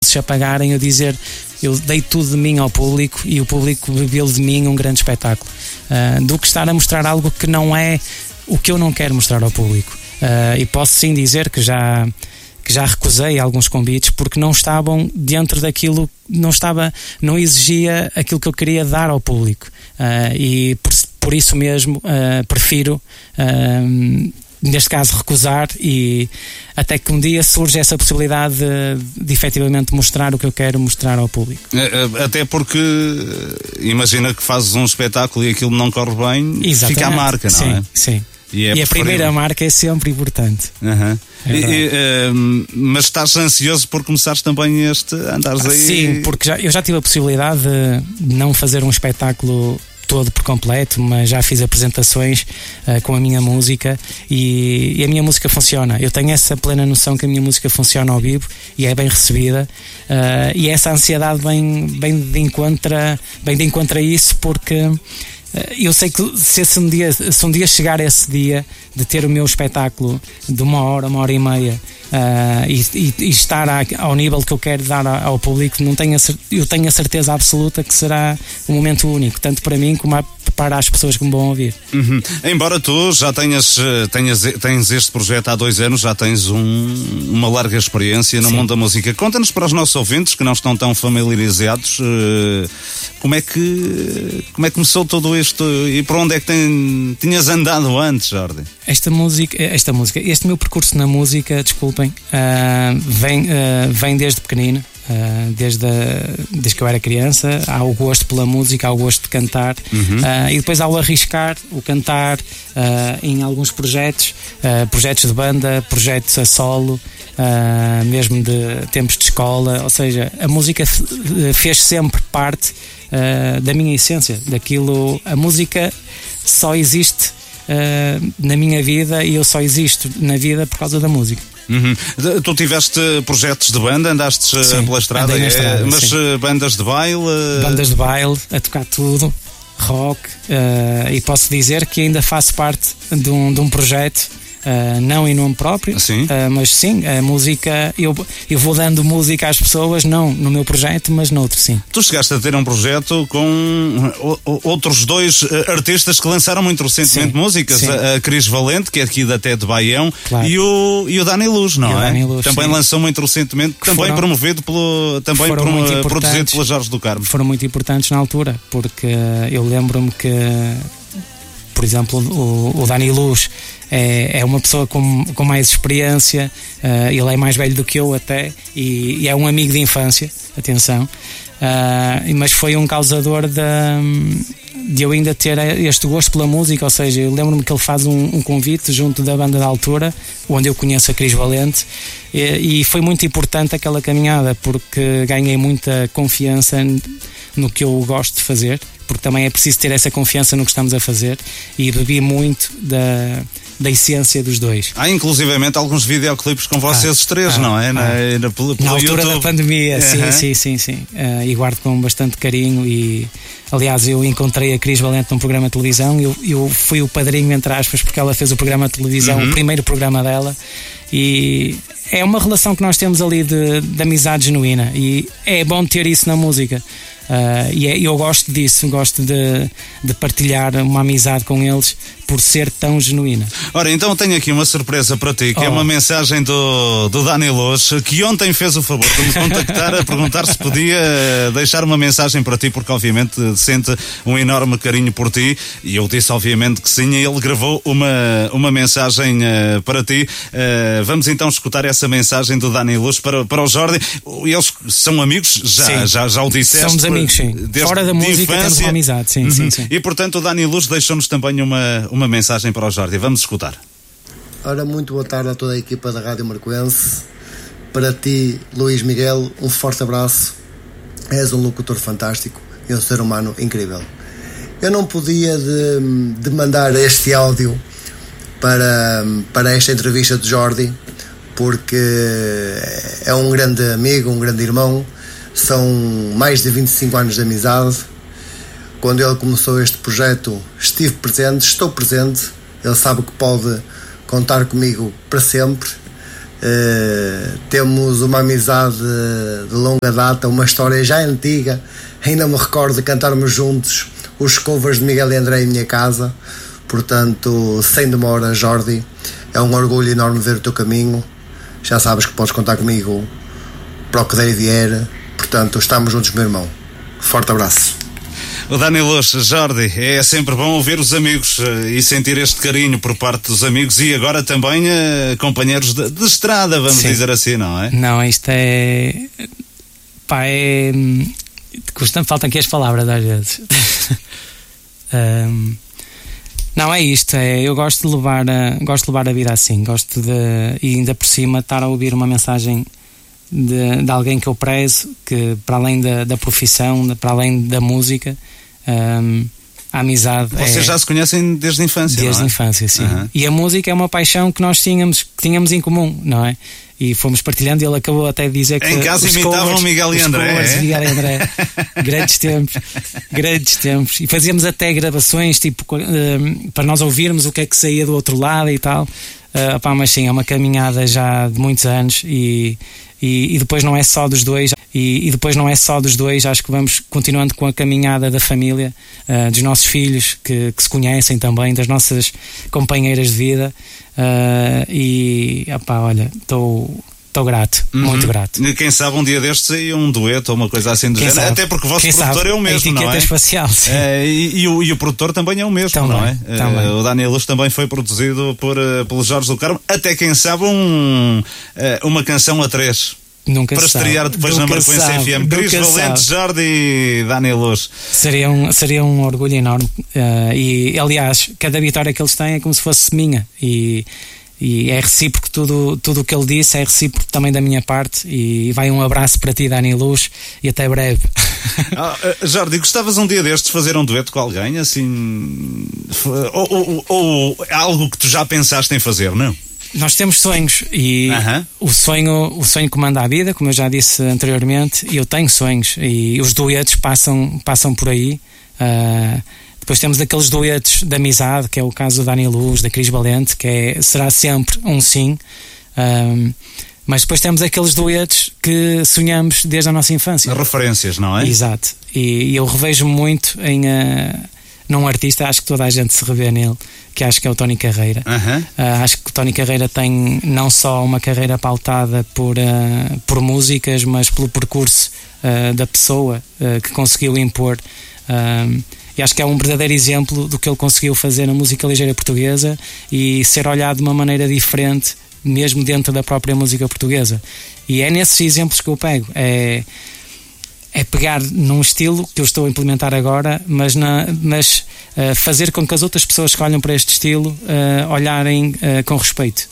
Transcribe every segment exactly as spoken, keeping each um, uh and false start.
se apagarem, eu dizer, eu dei tudo de mim ao público e o público bebeu de mim um grande espetáculo, uh, do que estar a mostrar algo que não é o que eu não quero mostrar ao público. Uh, e posso sim dizer que já que já recusei alguns convites porque não estavam dentro daquilo, não estava, não exigia aquilo que eu queria dar ao público, uh, e por, por isso mesmo uh, prefiro uh, neste caso recusar, e até que um dia surge essa possibilidade de, de efetivamente mostrar o que eu quero mostrar ao público. Até porque imagina que fazes um espetáculo e aquilo não corre bem. Exatamente. Fica a marca, não sim, é? Sim. E, é e a primeira marca é sempre importante. Uhum. É e, e, uh, mas estás ansioso por começares também este, andares aí? Sim, porque já, eu já tive a possibilidade de não fazer um espetáculo todo por completo, mas já fiz apresentações uh, com a minha música e, e a minha música funciona. Eu tenho essa plena noção que a minha música funciona ao vivo e é bem recebida, uh, e essa ansiedade vem, vem, de encontro, vem de encontro a isso, porque eu sei que se, esse um dia, se um dia chegar esse dia de ter o meu espetáculo de uma hora, uma hora e meia, uh, e, e, e estar a, ao nível que eu quero dar ao público, não tenho a, eu tenho a certeza absoluta que será um momento único, tanto para mim como para as pessoas que me vão ouvir. Uhum. Embora tu já tenhas, tenhas tens este projeto há dois anos, já tens um, uma larga experiência no Sim. mundo da música. Conta-nos para os nossos ouvintes que não estão tão familiarizados, uh, como é que como é que começou tudo isto e por onde é que tem, tinhas andado antes, Jordi? Esta música, esta música, este meu percurso na música, desculpem, uh, vem, uh, vem desde pequenino. Uh, desde, a, desde que eu era criança, há o gosto pela música, há o gosto de cantar, uhum. uh, e depois ao arriscar o cantar uh, em alguns projetos, uh, projetos de banda, projetos a solo, uh, mesmo de tempos de escola, ou seja, a música fez sempre parte uh, da minha essência, daquilo. A música só existe uh, na minha vida e eu só existo na vida por causa da música. Uhum. Tu tiveste projetos de banda, andaste sim, pela estrada, é, estrada mas sim. bandas de baile? Bandas de baile, a tocar tudo, rock, uh, e posso dizer que ainda faço parte de um, de um projeto. Uh, não em nome próprio, sim. Uh, mas sim, a música, eu, eu vou dando música às pessoas, não no meu projeto, mas noutro, sim. Tu chegaste a ter um projeto com outros dois artistas que lançaram muito recentemente sim. músicas, sim. a Cris Valente, que é aqui até de Baião, claro. e, o, e o Dani Luz, não é? Dani Luz, também sim. lançou muito recentemente, que também foram, promovido pelo, também pro, produzido pela Jorge do Carmo. Foram muito importantes na altura, porque eu lembro-me que, por exemplo, o, o Dani Luz é, é uma pessoa com, com mais experiência, uh, ele é mais velho do que eu até, e, e é um amigo de infância, atenção, uh, mas foi um causador de, de eu ainda ter este gosto pela música, ou seja, eu lembro-me que ele faz um, um convite junto da banda da altura, onde eu conheço a Cris Valente, e, e foi muito importante aquela caminhada, porque ganhei muita confiança no que eu gosto de fazer, porque também é preciso ter essa confiança no que estamos a fazer, e bebi muito da, da essência dos dois. Há inclusivamente alguns videoclipes com vocês os três, ah, não é? Ah, na, na, pelo, pelo na altura YouTube. da pandemia, uh-huh. sim, sim, sim, sim. Uh, e guardo com bastante carinho, e aliás eu encontrei a Cris Valente num programa de televisão, eu, eu fui o padrinho, entre aspas, porque ela fez o programa de televisão, uhum. o primeiro programa dela, e é uma relação que nós temos ali de, de amizade genuína, e é bom ter isso na música. Uh, e é, eu gosto disso, gosto de, de partilhar uma amizade com eles por ser tão genuína. Ora, então tenho aqui uma surpresa para ti, que oh. é uma mensagem do, do Dani Luz, que ontem fez o favor de me contactar a perguntar se podia deixar uma mensagem para ti, porque obviamente sente um enorme carinho por ti, e eu disse obviamente que sim, e ele gravou uma, uma mensagem uh, para ti. Uh, vamos então escutar essa mensagem do Dani Luz para, para o Jordi. Eles são amigos, já, já, já o disseste. Somos amigos, sim. Fora da música temos uma amizade, sim, uhum. sim, sim. E portanto o Dani Luz deixou-nos também uma, uma mensagem para o Jordi. Vamos escutar. Ora, muito boa tarde a toda a equipa da Rádio Marcoense. Para ti, Luís Miguel, um forte abraço. És um locutor fantástico e um ser humano incrível. Eu não podia de, de mandar este áudio para, para esta entrevista de Jordi, porque é um grande amigo, um grande irmão. São mais de vinte e cinco anos de amizade. Quando ele começou este projeto, estive presente, estou presente. Ele sabe que pode contar comigo para sempre. Uh, temos uma amizade de longa data, uma história já antiga. Ainda me recordo de cantarmos juntos os covers de Miguel e André em minha casa. Portanto, sem demora, Jordi, é um orgulho enorme ver o teu caminho. Já sabes que podes contar comigo para o que der e vier. Portanto, estamos juntos, meu irmão. Forte abraço. O Dani Luz, Jordi, é sempre bom ouvir os amigos uh, e sentir este carinho por parte dos amigos e agora também uh, companheiros de, de estrada, vamos Sim. dizer assim, não é? Não, isto é... Pá, é... Custa, faltam aqui as palavras às vezes. um... Não, é isto, é, eu gosto de levar a, gosto de levar a vida assim, gosto de, e ainda por cima estar a ouvir uma mensagem de, de alguém que eu prezo, que para além da, da profissão, de, para além da música, um, a amizade. Vocês é, já se conhecem desde a infância, Desde não é? a infância, sim. Uhum. E a música é uma paixão que nós tínhamos, que tínhamos em comum, não é? E fomos partilhando, e ele acabou até de dizer que em casa imitavam Miguel e André, covers, é? Miguel e André. Grandes tempos, grandes tempos. E fazíamos até gravações, tipo, uh, para nós ouvirmos o que é que saía do outro lado e tal. Uh, pá, mas sim, é uma caminhada já de muitos anos e, e, e depois não é só dos dois. E, e depois não é só dos dois, acho que vamos continuando com a caminhada da família, uh, dos nossos filhos que, que se conhecem também, das nossas companheiras de vida. Uh, e opá, olha, estou grato, uhum. muito grato. Quem sabe um dia destes aí um dueto ou uma coisa assim do Quem género, sabe? até porque o vosso Quem produtor sabe? é o mesmo, não é? Espacial, sim. É, e, e, o, e o produtor também é o mesmo, também, não é? Também. Uh, o Dani Luz também foi produzido por, uh, pelo Jorge do Carmo, até quem sabe um, uh, uma canção a três. Nunca para estrear depois na Marcoense F M. Cris Valente, Jordi e Dani Luz. Seria um, seria um orgulho enorme. Uh, e aliás, cada vitória que eles têm é como se fosse minha. E, e é recíproco, tudo tudo o que ele disse é recíproco também da minha parte. E vai um abraço para ti, Dani Luz, e até breve. Ah, Jordi, gostavas um dia destes de fazer um dueto com alguém? Assim. Ou, ou, ou algo que tu já pensaste em fazer, não? Nós temos sonhos e uh-huh. o sonho o sonho comanda a vida, como eu já disse anteriormente, e eu tenho sonhos e os duetos passam, passam por aí. Uh, depois temos aqueles duetos de amizade, que é o caso do Dani Luz, da Cris Valente, que é, será sempre um sim. Uh, mas depois temos aqueles duetos que sonhamos desde a nossa infância. Referências, não é? Exato. E, e eu revejo muito em... Uh, num artista, acho que toda a gente se revê nele, que acho que é o Tony Carreira. Uhum. Uh, acho que o Tony Carreira tem não só uma carreira pautada por, uh, por músicas, mas pelo percurso uh, da pessoa uh, que conseguiu impor. Uh, e acho que é um verdadeiro exemplo do que ele conseguiu fazer na música ligeira portuguesa e ser olhado de uma maneira diferente, mesmo dentro da própria música portuguesa. E é nesses exemplos que eu pego. É... é pegar num estilo que eu estou a implementar agora, mas, na, mas uh, fazer com que as outras pessoas que olham para este estilo uh, olharem uh, com respeito.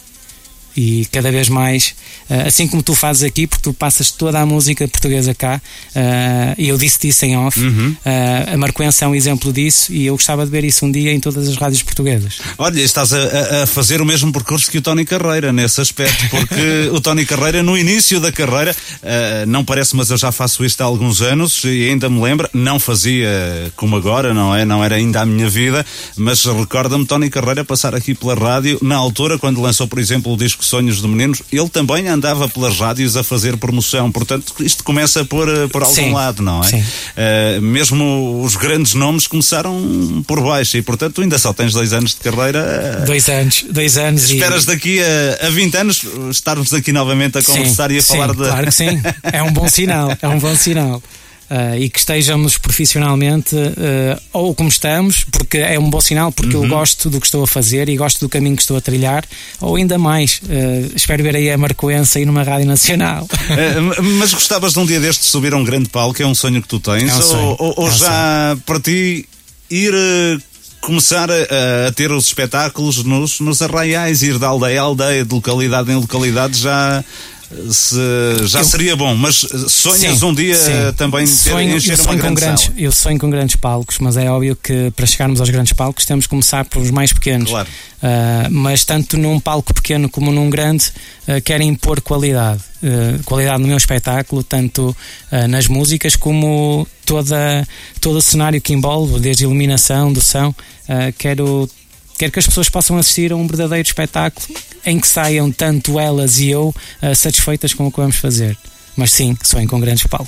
E cada vez mais, uh, assim como tu fazes aqui, porque tu passas toda a música portuguesa cá, uh, e eu disse isso em off, uhum. uh, a Marcoense é um exemplo disso e eu gostava de ver isso um dia em todas as rádios portuguesas. Olha, estás a, a fazer o mesmo percurso que o Tony Carreira nesse aspecto, porque o Tony Carreira no início da carreira, uh, não parece, mas eu já faço isto há alguns anos e ainda me lembro, não fazia como agora, não é? Não era ainda a minha vida, mas recorda-me Tony Carreira passar aqui pela rádio, na altura quando lançou, por exemplo, o disco Sonhos de Meninos, ele também andava pelas rádios a fazer promoção, portanto isto começa por, por algum Sim. lado, não é? Sim. Uh, mesmo os grandes nomes começaram por baixo e portanto tu ainda só tens dois anos de carreira. Dois anos, dois anos. Esperas e... daqui a, a vinte anos estarmos aqui novamente a conversar sim, e a sim, falar de... claro que sim, é um bom sinal, é um bom sinal. Uh, e que estejamos profissionalmente uh, ou como estamos, porque é um bom sinal, porque uhum. eu gosto do que estou a fazer e gosto do caminho que estou a trilhar, ou ainda mais, uh, espero ver aí a Marcoense aí numa rádio nacional. Uh, mas gostavas de um dia destes subir a um grande palco? É um sonho que tu tens? É um sonho, ou ou, ou é um já sonho. Para ti ir... Uh, começar a, a ter os espetáculos nos, nos arraiais, ir de aldeia a aldeia, de localidade em localidade, já, se, já eu, seria bom, mas sonhas sim, um dia sim. também ter, sonho, encher eu uma grande grandes, sala? Eu sonho com grandes palcos, mas é óbvio que para chegarmos aos grandes palcos temos que começar pelos mais pequenos. Claro. Uh, mas tanto num palco pequeno como num grande uh, querem impor qualidade uh, qualidade no meu espetáculo, tanto uh, nas músicas como toda, todo o cenário que envolve, desde a iluminação, do som. uh, quero quero que as pessoas possam assistir a um verdadeiro espetáculo em que saiam tanto elas e eu uh, satisfeitas com o que vamos fazer. Mas sim, sonho com grandes palcos.